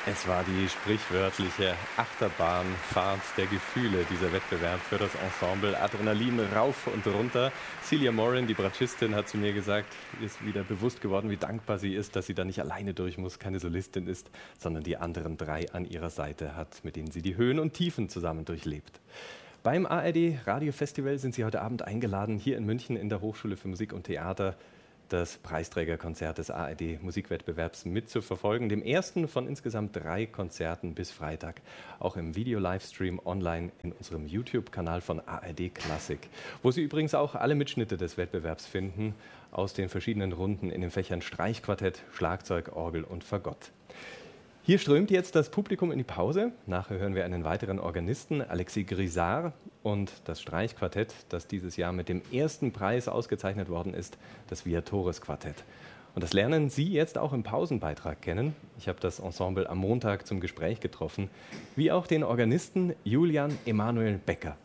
Es war die sprichwörtliche Achterbahnfahrt der Gefühle, dieser Wettbewerb für das Ensemble. Adrenalin rauf und runter. Celia Moran, die Bratschistin, hat zu mir gesagt, ist wieder bewusst geworden, wie dankbar sie ist, dass sie da nicht alleine durch muss, keine Solistin ist, sondern die anderen drei an ihrer Seite hat, mit denen sie die Höhen und Tiefen zusammen durchlebt. Beim ARD Radiofestival sind Sie heute Abend eingeladen, hier in München in der Hochschule für Musik und Theater das Preisträgerkonzert des ARD Musikwettbewerbs mitzuverfolgen, dem ersten von insgesamt 3 Konzerten bis Freitag, auch im Video-Livestream online in unserem YouTube-Kanal von ARD Klassik, wo Sie übrigens auch alle Mitschnitte des Wettbewerbs finden, aus den verschiedenen Runden in den Fächern Streichquartett, Schlagzeug, Orgel und Fagott. Hier strömt jetzt das Publikum in die Pause. Nachher hören wir einen weiteren Organisten, Alexis Grisard, und das Streichquartett, das dieses Jahr mit dem ersten Preis ausgezeichnet worden ist, das Viatores Quartett. Und das lernen Sie jetzt auch im Pausenbeitrag kennen. Ich habe das Ensemble am Montag zum Gespräch getroffen, wie auch den Organisten Julian Emanuel Becker.